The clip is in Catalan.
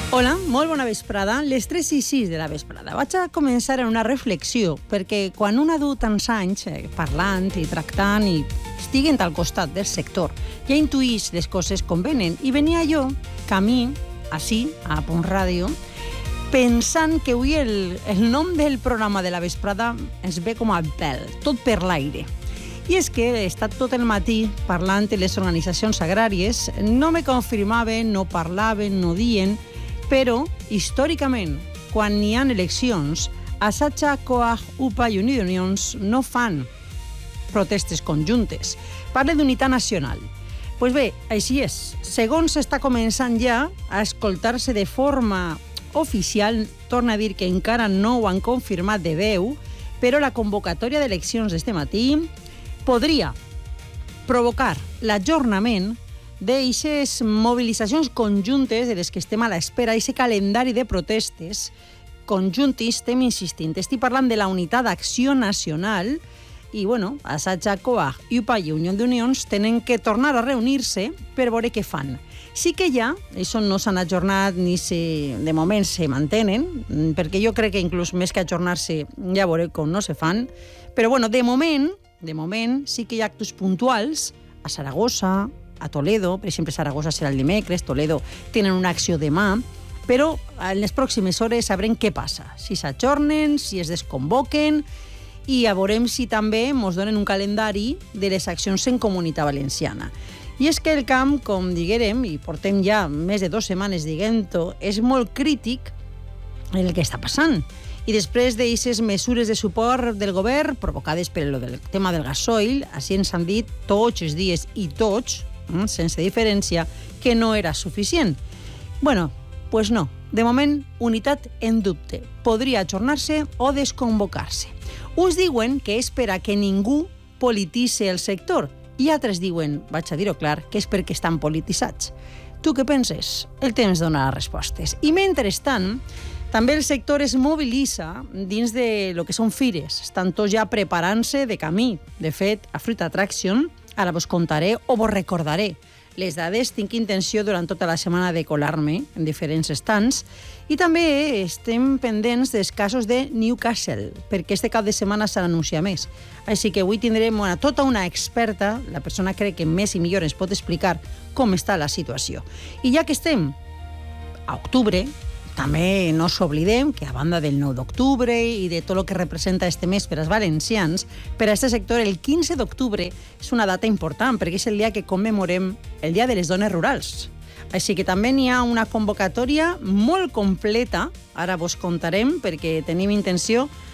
Hola, molt bona vesprada. Les 3:06 de la vesprada. Vaig a començar en una reflexió, perquè quan un ha dut tants anys parlant i tractant i estiguen al costat del sector, ja intuïs les coses com venen. I venia jo, camí, així, a Punt Ràdio, pensant que avui el nom del programa de la vesprada es ve com a pèl, tot per l'aire. I és que he estat tot el matí parlant de les organitzacions agràries, no me confirmaven, no parlaven, no dien, però, històricament, quan n'hi ha eleccions, Asatxa, Coag, UPA i Unió d'Unions no fan protestes conjuntes. Parla d'unitat nacional. Doncs bé, així és. Segons està començant ja a escoltar-se de forma oficial, torna a dir que encara no ho han confirmat de veu, però la convocatòria d'eleccions d'este matí podria provocar l'ajornament d'eixes mobilitzacions conjuntes de les que estem a l'espera, aquest calendari de protestes conjuntis, estem insistint. Estic parlant de la unitat d'acció nacional i, Asatxa, Coag, UPA i Unió d'Unions tenen que tornar a reunir-se per veure què fan. Sí que ja, això no s'han ajornat ni de moment se mantenen, perquè jo crec que inclús més que ajornar-se ja veuré com no se fan, però de moment sí que hi ha actes puntuals a Saragossa, a Toledo, per exemple, Saragossa serà el dimecres, Toledo tenen una acció demà, però en les pròximes hores sabrem què passa, si s'ajornen, si es desconvoquen, i veurem si també ens donen un calendari de les accions en Comunitat Valenciana. I és que el camp, com diguérem, i portem ja més de 2 setmanes dient-ho, és molt crític el que està passant. I després d'aquestes mesures de suport del govern provocades per el tema del gasoil, així ens han dit tots els dies i tots, sense diferència, que no era suficient. Pues no. De moment, unitat en dubte. Podria ajornar-se o desconvocar-se. Uns diuen que és per a que ningú polititzi el sector i altres diuen, vaig a dir-ho clar, que és perquè estan polititzats. Tu què penses? El temps dona respostes. I mentrestant, també el sector es mobilitza dins de lo que són fires. Estan tots ja preparant-se de camí. De fet, a Fruit Attraction, ara vos contaré o vos recordaré les dades. Tinc intenció durant tota la setmana de colar-me en diferents estants i també estem pendents dels casos de Newcastle, perquè este cap de setmana se n'anuncia més. Així que avui tindrem tota una experta, la persona crec que més i millor ens pot explicar com està la situació. I ja que estem a octubre, també no s'oblidem que a banda del 9 d'octubre i de tot el que representa este mes per als valencians, per a aquest sector el 15 d'octubre és una data important perquè és el dia que commemorem el Dia de les Dones Rurals. Així que també n'hi ha una convocatòria molt completa, ara vos contarem perquè tenim intenció